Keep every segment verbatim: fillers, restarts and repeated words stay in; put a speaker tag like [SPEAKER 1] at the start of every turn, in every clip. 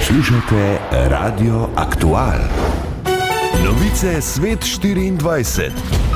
[SPEAKER 1] Poslušate Radio Aktual. Novice Svet štiriindvajset.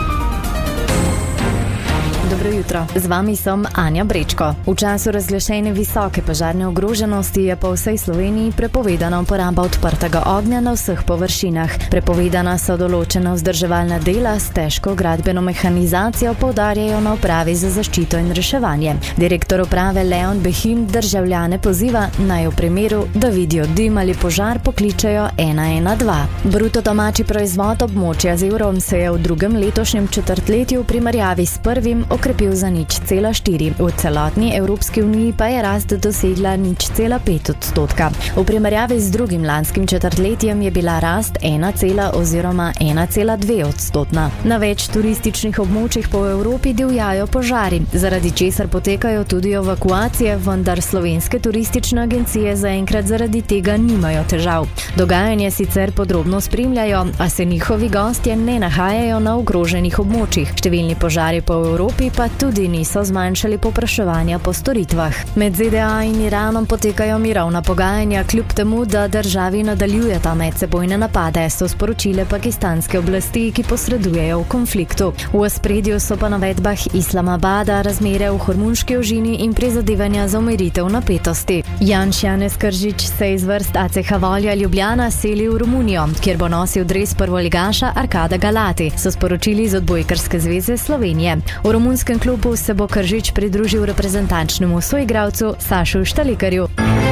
[SPEAKER 2] Dobro jutro, z vami sem Anja Brečko. V času razglašene visoke požarne ogroženosti je po vsej Sloveniji prepovedana uporaba odprtega ognja na vseh površinah. Prepovedana so določena vzdrževalna dela s težko gradbeno mehanizacijo, poudarjajo na upravi za zaščito in reševanje. Direktor uprave Leon Behin državljane poziva, naj v primeru, da vidijo dim ali požar, pokličejo ena ena dva. Bruto domači proizvod območja z evrom se je v drugem letošnjem četrtletju v primerjavi s prvim okrepil za nič cela štiri. V celotni Evropski uniji pa je rast dosegla nič cela pet odstotka. V primerjavi z drugim lanskim četrtletjem je bila rast ena cela oziroma ena cela dve odstotna. Na več turističnih območjih po Evropi divjajo požari, zaradi česar potekajo tudi evakuacije, vendar slovenske turistične agencije zaenkrat zaradi tega nimajo težav. Dogajanje sicer podrobno spremljajo, a se njihovi gostje ne nahajajo na ogroženih območjih. Številni požari po Evropi pa tudi niso zmanjšali povpraševanja po storitvah. Med Z D A in Iranom potekajo mirovna pogajanja, kljub temu, da državi nadaljujeta medsebojne napade, so sporočile pakistanske oblasti, ki posredujejo v konfliktu. V ospredju so po navedbah Islamabada razmere v Hormunški ožini in prizadevanja za umiritev napetosti. Janš Janez Kržič se iz vrst A C H Volja Ljubljana seli v Romunijo, kjer bo nosil dres prvoligaša Arkada Galati, so sporočili iz Odbojkarske zveze Slovenije. V romunskem klubu se bo Kržič pridružil reprezentančnemu soigralcu Sašu Štalikarju.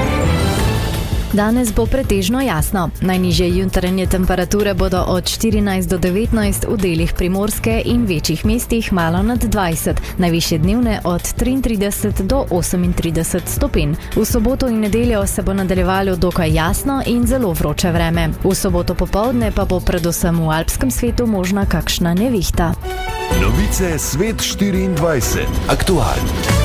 [SPEAKER 2] Danes bo pretežno jasno. Najnižje jutranje temperature bodo od štirinajst do devetnajst, v delih Primorske in večjih mestih malo nad dvajset, najvišje dnevne od triintrideset do osemintrideset stopinj. V soboto in nedeljo se bo nadaljevalo dokaj jasno in zelo vroče vreme. V soboto popoldne pa bo predvsem v alpskem svetu možna kakšna nevihta.
[SPEAKER 1] Novice Svet štiriindvajset. Aktualno.